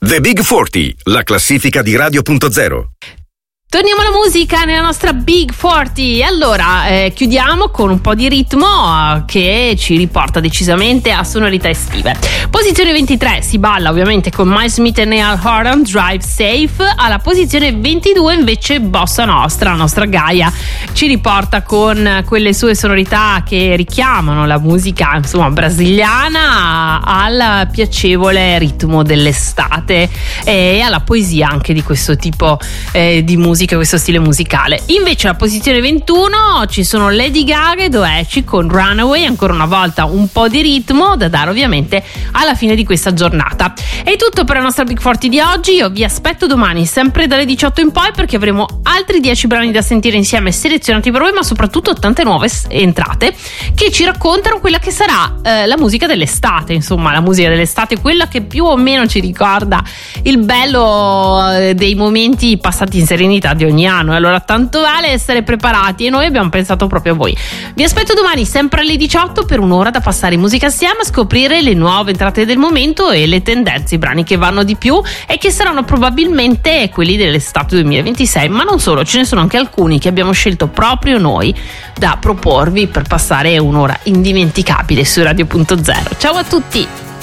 The Big 40, la classifica di Radio.0. Torniamo alla musica nella nostra Big 40. Allora, chiudiamo con un po' di ritmo che ci riporta decisamente a sonorità estive. Posizione 23 si balla ovviamente con Miles Smith e Niall Horan, Drive Safe. Alla posizione 22 invece Bossa Nostra, la nostra Gaia, ci riporta con quelle sue sonorità che richiamano la musica, insomma, brasiliana al piacevole ritmo dell'estate e alla poesia anche di questo tipo di musica, questo stile musicale. Invece alla posizione 21 ci sono Lady Gaga e Doechii con Runaway, ancora una volta un po' di ritmo da dare ovviamente alla fine di questa giornata. È tutto per la nostra Big 40 di oggi. Io vi aspetto domani sempre dalle 18 in poi, perché avremo altri 10 brani da sentire insieme selezionati per voi, ma soprattutto tante nuove entrate che ci raccontano quella che sarà la musica dell'estate, insomma la musica dell'estate, quella che più o meno ci ricorda il bello dei momenti passati in serenità di ogni anno. Allora tanto vale essere preparati e noi abbiamo pensato proprio a voi. Vi aspetto domani sempre alle 18 per un'ora da passare in musica assieme, a scoprire le nuove entrate del momento e le tendenze, i brani che vanno di più e che saranno probabilmente quelli dell'estate 2026, ma non solo, ce ne sono anche alcuni che abbiamo scelto proprio noi da proporvi per passare un'ora indimenticabile su Radio.0. Ciao a tutti!